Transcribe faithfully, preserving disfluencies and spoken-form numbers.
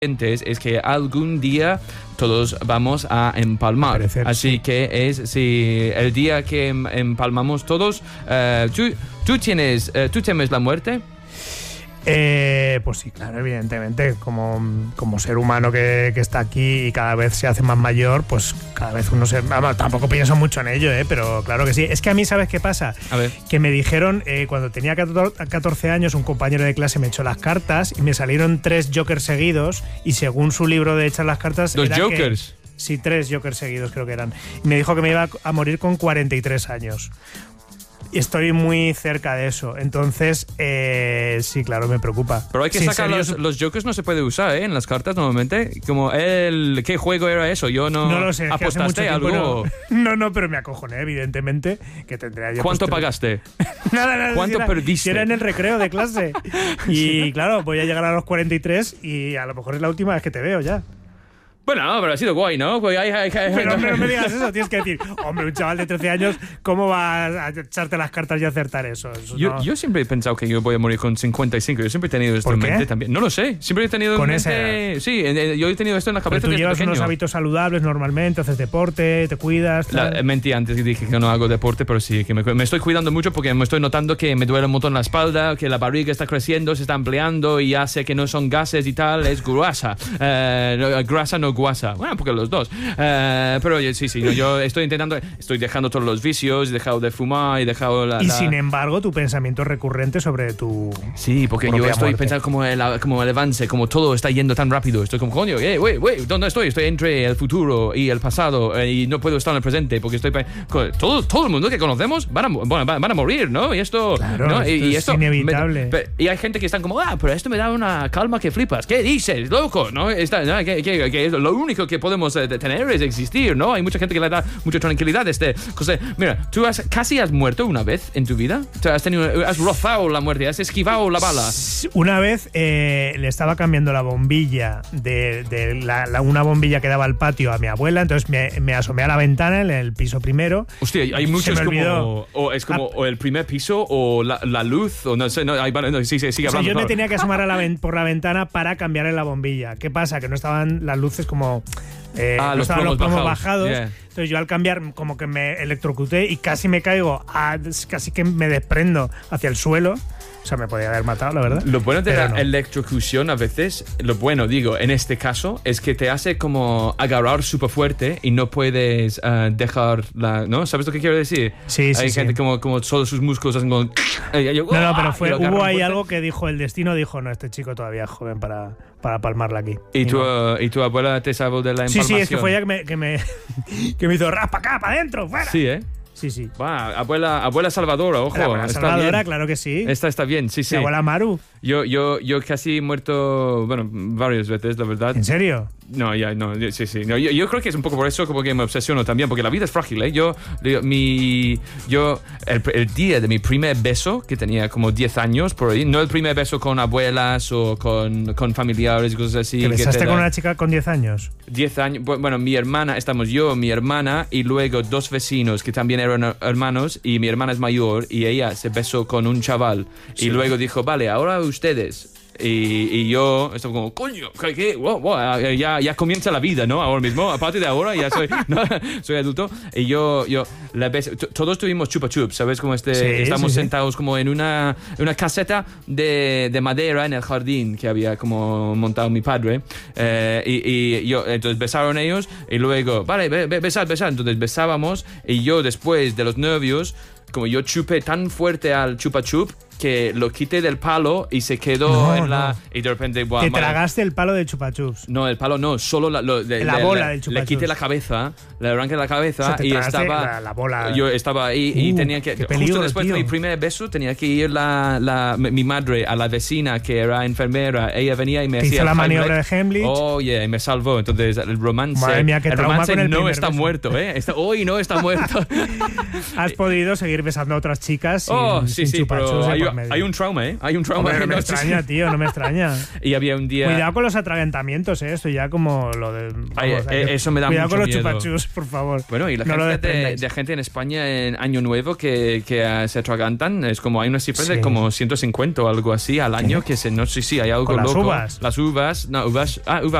es que algún día todos vamos a empalmar. Parecer, Así sí. que es si el día que em- empalmamos todos, uh, ¿tú, tú tienes, uh, tú temes la muerte? Eh, pues sí, claro, evidentemente, como, como ser humano que, que está aquí y cada vez se hace más mayor, pues cada vez uno se... Vamos, tampoco pienso mucho en ello, ¿eh? Pero claro que sí. Es que a mí, ¿sabes qué pasa? A ver. Que me dijeron, eh, cuando tenía catorce años, un compañero de clase me echó las cartas y me salieron tres jokers seguidos y según su libro de echar las cartas... ¿Los era que- jokers? sí, tres jokers seguidos creo que eran. Y me dijo que me iba a morir con cuarenta y tres años. Y estoy muy cerca de eso. Entonces, eh, sí, claro, me preocupa. Pero hay que Sí, en sacar serio, los, los jokers, no se puede usar, ¿eh? En las cartas normalmente. Como el... ¿Qué juego era eso? Yo no... No lo sé, es que hace mucho ¿Apostaste tiempo algo? no, no, no, pero me acojoné, evidentemente, que tendría yo... ¿Cuánto pues, pagaste? Nada, nada. ¿Cuánto si era, perdiste? si era en el recreo de clase. Y claro, voy a llegar a los cuarenta y tres y a lo mejor es la última vez que te veo ya. Bueno, pero ha sido guay, ¿no? Pues hay, hay, hay- Pero hombre, no me digas eso, tienes que decir, hombre, un chaval de trece años, ¿cómo va a echarte las cartas y acertar eso? Eso Yo, no- yo siempre he pensado que yo voy a morir con cincuenta y cinco. Yo siempre he tenido esto ¿Por en qué? mente también. No lo sé. Siempre he tenido Con en esa mente... Sí, eh, yo he tenido esto en la Pero cabeza tú desde llevas pequeño. unos hábitos saludables normalmente, haces deporte, te cuidas... La, tal. eh, mentí antes y dije que no hago deporte, pero sí, que me, me estoy cuidando mucho porque me estoy notando que me duele un montón la espalda, que la barriga está creciendo, se está ampliando y ya sé que no son gases y tal, es grasa. Eh, no, grasa, no guasa. Bueno, porque los dos. Eh, pero yo- sí, sí, no, yo estoy intentando, estoy dejando todos los vicios, he dejado de fumar, he dejado la... Y la- sin embargo, tu pensamiento es recurrente sobre tu... Sí, porque yo propia estoy muerte. pensando como el, como el avance, como todo está yendo tan rápido. Estoy como, coño, eh, wey, wey, ¿dónde estoy? Estoy entre el futuro y el pasado eh, y no puedo estar en el presente porque estoy... pe- co- Todo, todo el mundo que conocemos van a, mo- bueno, van van a morir, ¿no? Y esto... Claro, ¿no? esto y, y es esto inevitable. me- pe- y hay gente que están como, ah, pero esto me da una calma que flipas. ¿Qué dices, loco? ¿No? Está, ¿no? Que, que- que lo único que podemos eh, tener es existir, ¿no? Hay mucha gente que le da mucha tranquilidad este cosa. Mira, tú has, casi has muerto una vez en tu vida. Tú has, tenido, has rozado la muerte, has esquivado la bala. Una vez eh, le estaba cambiando la bombilla de, de la, la- una bombilla que daba al patio a mi abuela, entonces me, me asomé a la ventana en el piso primero. Hostia, hay Se muchos me olvidó. como... O es como o el primer piso o la, la luz, o no sé, no, hay, no sí, sí, sigue O sea, hablando. yo me por favor. tenía que asomar a la ven- por la ventana para cambiarle la bombilla. ¿Qué pasa? Que no estaban las luces como... eh, Ah, no los estaban los plomos plomos bajados. bajados. Yeah. Entonces yo al cambiar como que me electrocuté y casi me caigo, a- casi que me desprendo hacia el suelo. O sea, me podía haber matado, la verdad. Lo bueno de Pero la no. electrocución a veces, lo bueno, digo, en este caso, es que te hace como agarrar súper fuerte y no puedes eh, dejar la... ¿No? ¿Sabes lo que quiero decir? Sí, sí, Hay sí. gente como, como solo sus músculos hacen como... eh, yo- No, no, pero ¡ah! fue, y lo agarran hubo ahí fuerte. algo que dijo el destino, dijo, no, este chico todavía es joven para, para palmarla aquí. ¿Y tu, no. eh, ¿Y tu abuela te salvó de la Sí, empalmación? sí, es que fue ella que me, que me, que me hizo raspa acá, para adentro, fuera. Sí, ¿eh? Sí, sí. Va, abuela, abuela salvadora, ojo. La abuela está Salvadora, bien. claro que sí. Esta está bien, sí, sí. Mi abuela Maru. Yo, yo, yo casi he muerto, bueno, varias veces, la verdad. ¿En serio? No, ya, no, yo- sí, sí. No, yo, yo creo que es un poco por eso como que me obsesiono también, porque la vida es frágil, ¿eh? Yo, yo, mi, yo el, el día de mi primer beso, que tenía como diez años por ahí, no el primer beso con abuelas o con, con familiares y cosas así. ¿Te que besaste te con da- una chica con diez años? diez años, bu- bueno, mi hermana, estamos yo, mi hermana y luego dos vecinos que también eran her- hermanos y mi hermana es mayor y ella se besó con un chaval y luego dijo, vale, ahora ustedes. Y, y yo estaba como, coño, ¿qué? qué? Wow, wow, ya, ya comienza la vida, ¿no? Ahora mismo, aparte de ahora, ya soy, ¿no? soy adulto. Y yo, yo la besé. T- Todos tuvimos chupa chups, ¿sabes? Como este, Sí, estamos sí, sí. sentados como en una, una caseta de, de madera en el jardín que había como montado mi padre. Eh, y, y yo, entonces besaron ellos y luego, vale, be, be- besad, besad. Entonces besábamos y yo después de los nervios, como yo chupé tan fuerte al chupa chup que lo quité del palo y se quedó No, en la... no. Y de repente... buah, Te madre- tragaste el palo de chupa chups. No, el palo no, solo la, lo, de- La le- bola le- del chupa Le quité chups. la cabeza, le arranqué la cabeza O sea, te y tragaste estaba... la- la bola. Yo estaba ahí y Uh, tenía que... qué peligro, justo después tío. de mi primer beso tenía que ir la, la, mi madre a la vecina que era enfermera. Ella venía y me Te hacía... hizo la el maniobra Heimlich. de Heimlich. Oh, yeah, y me salvó. Entonces el romance... Madre mía, qué el trauma romance con el no primer está beso. muerto, ¿eh? Está, hoy no está muerto. Has podido seguir besando a otras chicas sin, Oh, sí, sin sí, chupa pero chups, ¿eh? hay, Porque Pero medio. hay un trauma, ¿eh? Hay un trauma. Hombre, no me No, extraña, tío, no me extraña. Y había un día... Cuidado con los atragantamientos, ¿eh? Esto ya como lo de... Vamos, Ay, hay que- eso me da Cuidado mucho con los miedo. chupachus, por favor. Bueno, y la no lo gente de, desprendáis. de gente en España en Año Nuevo que, que uh, se atragantan, es como hay una cifra Sí. de como ciento cincuenta o algo así al año, que se, no sé si hay algo Con las loco. uvas. Las uvas, no, uvas, ah, uvas.